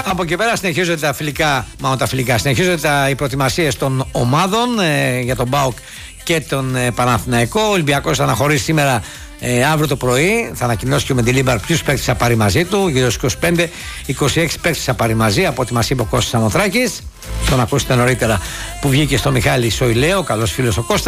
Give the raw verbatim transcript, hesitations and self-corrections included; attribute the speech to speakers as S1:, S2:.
S1: Από εκεί πέρα συνεχίζονται τα φιλικά, μάλλον τα φιλικά, συνεχίζονται τα, οι προετοιμασίες των ομάδων ε, για τον ΠΑΟΚ και τον ε, Παναθηναϊκό. Ο Ολυμπιακός θα αναχωρήσει σήμερα, ε, αύριο το πρωί. Θα ανακοινώσει και με την Λίμπαρ ποιους παίκτες θα πάρει μαζί του. Γύρω στους είκοσι πέντε είκοσι έξι παίκτες θα πάρει μαζί, από ό,τι μας είπε ο Κώστας Σαμοθράκης. Τον ακούσετε νωρίτερα που βγήκε στο Μιχάλη Σοηλέο, καλός φίλος ο Κώστας.